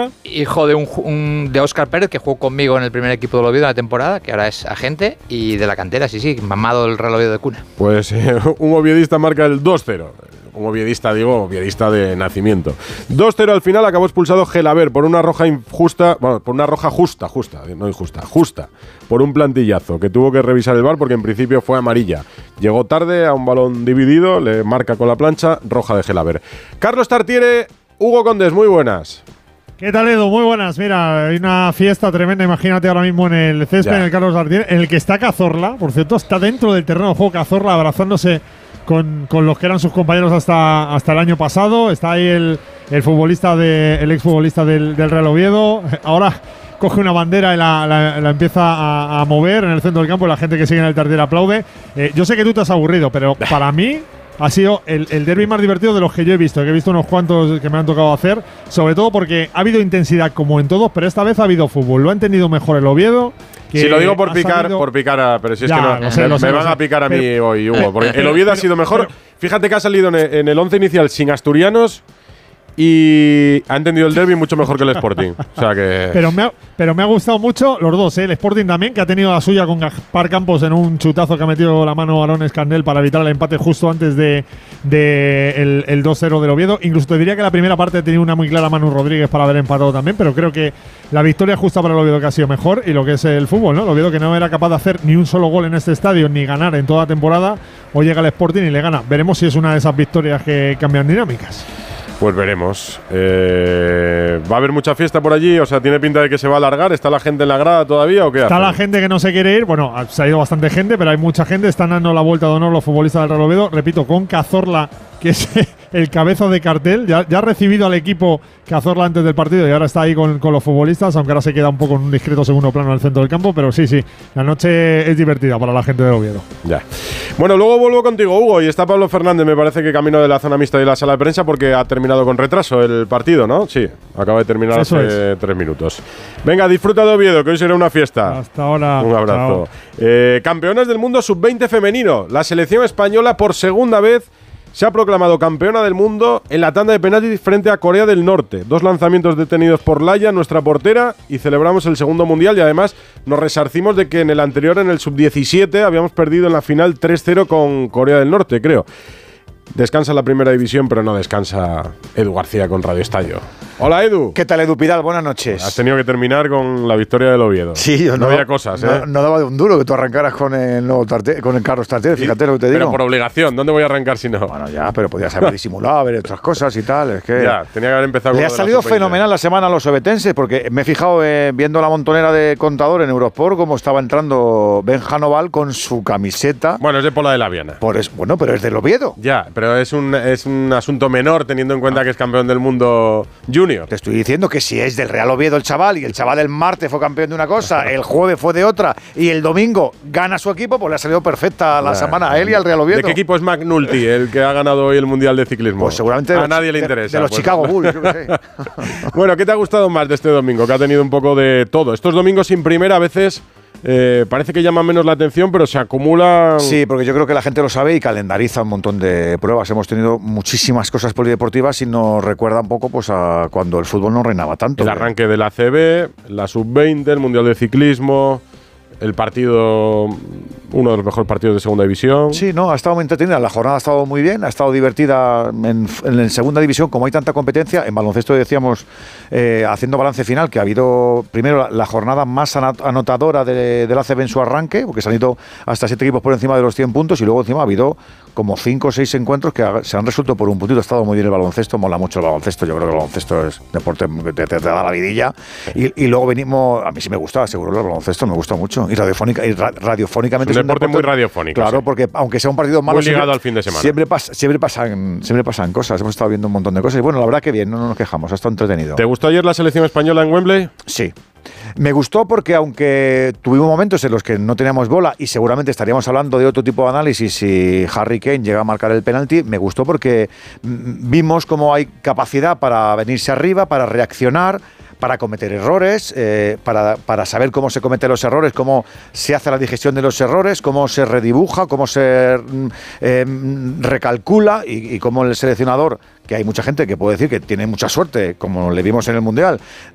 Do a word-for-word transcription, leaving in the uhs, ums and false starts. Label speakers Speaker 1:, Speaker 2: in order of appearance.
Speaker 1: Barcelona.
Speaker 2: Hijo de un, un de Óscar Pérez, que jugó conmigo en el primer equipo del Oviedo de la temporada, que ahora es agente, y de la cantera, sí, sí, mamado el Real Oviedo de cuna.
Speaker 3: Pues eh, un oviedista marca el dos cero. Un oviedista, digo, oviedista de nacimiento. dos cero al final, acabó expulsado Gelaber por una roja injusta, bueno, por una roja justa, justa, no injusta, justa, por un plantillazo que tuvo que revisar el V A R porque en principio fue amarilla. Llegó tarde a un balón dividido, le marca con la plancha, roja de Gelaber. Carlos Tartiere, Hugo Condés, muy buenas.
Speaker 1: ¿Qué tal, Edu? Muy buenas. Mira, hay una fiesta tremenda, imagínate ahora mismo en el césped, ya. En el Carlos Tartiere, en el que está Cazorla, por cierto, está dentro del terreno de juego Cazorla abrazándose Con, con los que eran sus compañeros hasta, hasta el año pasado. Está ahí el, el futbolista de, el exfutbolista del, del Real Oviedo. Ahora coge una bandera y la, la, la empieza a, a mover en el centro del campo y la gente que sigue en el Tartiere aplaude. Eh, yo sé que tú te has aburrido, pero para mí ha sido el, el derbi más divertido de los que yo he visto, que he visto unos cuantos que me han tocado hacer, sobre todo porque ha habido intensidad como en todos, pero esta vez ha habido fútbol. Lo ha entendido mejor el Oviedo.
Speaker 3: Si lo digo por picar, sabido... por picar a, pero si es ya, que no,
Speaker 1: lo sé,
Speaker 3: me,
Speaker 1: lo sé,
Speaker 3: me
Speaker 1: lo
Speaker 3: van
Speaker 1: sé.
Speaker 3: a picar a mí
Speaker 1: pero,
Speaker 3: hoy, Hugo, porque
Speaker 1: pero,
Speaker 3: el Oviedo ha sido mejor.
Speaker 1: Pero,
Speaker 3: fíjate que ha salido en, en el once inicial sin asturianos y ha entendido el derbi mucho mejor que el Sporting. O sea que…
Speaker 1: Pero me ha, pero me ha gustado mucho los dos, ¿eh? El Sporting también, que ha tenido la suya con Gaspar Campos en un chutazo que ha metido la mano a Aaron Escandel para evitar el empate justo antes de, de el, el dos cero del Oviedo. Incluso te diría que la primera parte ha tenido una muy clara Manu Rodríguez para haber empatado también, pero creo que la victoria justa para el Oviedo que ha sido mejor y lo que es el fútbol, ¿no? El Oviedo que no era capaz de hacer ni un solo gol en este estadio ni ganar en toda la temporada, hoy llega el Sporting y le gana. Veremos si es una de esas victorias que cambian dinámicas.
Speaker 3: Pues veremos. Eh, ¿Va a haber mucha fiesta por allí? O sea, ¿tiene pinta de que se va a alargar? ¿Está la gente en la grada todavía o qué hace?
Speaker 1: Está la gente que no se quiere ir. Bueno, se ha ido bastante gente, pero hay mucha gente. Están dando la vuelta de honor los futbolistas del Real Oviedo. Repito, con Cazorla, que es el cabeza de cartel. Ya, ya ha recibido al equipo Cazorla antes del partido y ahora está ahí con, con los futbolistas, aunque ahora se queda un poco en un discreto segundo plano en el centro del campo. Pero sí, sí, la noche es divertida para la gente del Oviedo.
Speaker 3: Ya. Bueno, luego vuelvo contigo, Hugo, y está Pablo Fernández, me parece que camino de la zona mixta y de la sala de prensa porque ha terminado con retraso el partido, ¿no? Sí, acaba de terminar
Speaker 1: Eso
Speaker 3: hace
Speaker 1: es.
Speaker 3: tres minutos. Venga, disfruta de Oviedo, que hoy será una fiesta.
Speaker 1: Hasta ahora.
Speaker 3: Un abrazo. Eh, campeonas del mundo sub veinte femenino. La selección española por segunda vez se ha proclamado campeona del mundo en la tanda de penaltis frente a Corea del Norte. Dos lanzamientos detenidos por Laia, nuestra portera, y celebramos el segundo mundial y además nos resarcimos de que en el anterior, en el sub diecisiete, habíamos perdido en la final tres cero con Corea del Norte, creo. Descansa la primera división, pero no descansa Edu García con Radio Estadio. Hola, Edu.
Speaker 4: ¿Qué tal, Edu Pidal? Buenas noches.
Speaker 3: Has tenido que terminar con la victoria del Oviedo.
Speaker 4: Sí, yo
Speaker 3: no,
Speaker 4: no
Speaker 3: había cosas,
Speaker 4: no,
Speaker 3: ¿eh?
Speaker 4: No daba de un duro que tú arrancaras con el nuevo Tartiere, con el Carlos Tartiere, fíjate lo que te digo.
Speaker 3: Pero por obligación, ¿dónde voy a arrancar si no?
Speaker 4: Bueno, ya, pero podías haber disimulado, haber otras cosas y tal. Es que
Speaker 3: ya, tenía que haber empezado con
Speaker 4: le ha salido fenomenal la semana a los obetenses, porque me he fijado eh, viendo la montonera de Contador en Eurosport cómo estaba entrando Benja Noval con su camiseta.
Speaker 3: Bueno, es de Pola de la Viana.
Speaker 4: Por es, bueno, pero es del Oviedo.
Speaker 3: Ya, pero es un, es un asunto menor teniendo en cuenta que es campeón del mundo junior.
Speaker 4: Te estoy diciendo que si es del Real Oviedo el chaval y el chaval el martes fue campeón de una cosa, el jueves fue de otra y el domingo gana su equipo, pues le ha salido perfecta la
Speaker 3: ya.
Speaker 4: semana a él y al Real Oviedo.
Speaker 3: ¿De qué equipo es McNulty, el que ha ganado hoy el Mundial de Ciclismo?
Speaker 4: Pues seguramente
Speaker 3: a
Speaker 4: de
Speaker 3: nadie
Speaker 4: los,
Speaker 3: le
Speaker 4: de,
Speaker 3: interesa.
Speaker 4: De los
Speaker 3: pues.
Speaker 4: Chicago Bulls, yo qué sé.
Speaker 3: Bueno, ¿qué te ha gustado más de este domingo? Que ha tenido un poco de todo. Estos domingos sin primera a veces… Eh, parece que llaman menos la atención, pero se acumula…
Speaker 4: Sí, porque yo creo que la gente lo sabe y calendariza un montón de pruebas. Hemos tenido muchísimas cosas polideportivas y nos recuerda un poco pues, a cuando el fútbol no reinaba tanto.
Speaker 3: El arranque de la A C B, la sub veinte, el Mundial de Ciclismo… El partido, uno de los mejores partidos de segunda división.
Speaker 4: Sí, no, ha estado muy entretenida. La jornada ha estado muy bien, ha estado divertida en, en segunda división, como hay tanta competencia. En baloncesto decíamos, eh, haciendo balance final, que ha habido primero la, la jornada más anotadora de, de la A C B en su arranque, porque se han ido hasta siete equipos por encima de los cien puntos, y luego encima ha habido como cinco o seis encuentros que ha, se han resuelto por un puntito. Ha estado muy bien el baloncesto, mola mucho el baloncesto. Yo creo que el baloncesto es deporte que te, te, te da la vidilla. Y, y luego venimos, a mí sí me gusta, seguro el baloncesto, me gusta mucho. Y radiofónica, y ra, radiofónicamente
Speaker 3: es un,
Speaker 4: es un
Speaker 3: deporte,
Speaker 4: deporte
Speaker 3: muy radiofónico.
Speaker 4: Claro,
Speaker 3: sí.
Speaker 4: porque aunque sea un partido malo,
Speaker 3: muy ligado
Speaker 4: siempre,
Speaker 3: al fin de semana.
Speaker 4: Siempre, pas, siempre, pasan, siempre pasan cosas. Hemos estado viendo un montón de cosas. Y bueno, la verdad que bien, no, no nos quejamos, ha estado entretenido.
Speaker 3: ¿Te gustó ayer la selección española en Wembley?
Speaker 4: Sí. Me gustó porque aunque tuvimos momentos en los que no teníamos bola y seguramente estaríamos hablando de otro tipo de análisis si Harry Kane llega a marcar el penalti, me gustó porque vimos cómo hay capacidad para venirse arriba, para reaccionar, para cometer errores, eh, para, para saber cómo se cometen los errores, cómo se hace la digestión de los errores, cómo se redibuja, cómo se eh, recalcula y, y cómo el seleccionador, que hay mucha gente que puede decir que tiene mucha suerte, como le vimos en el Mundial,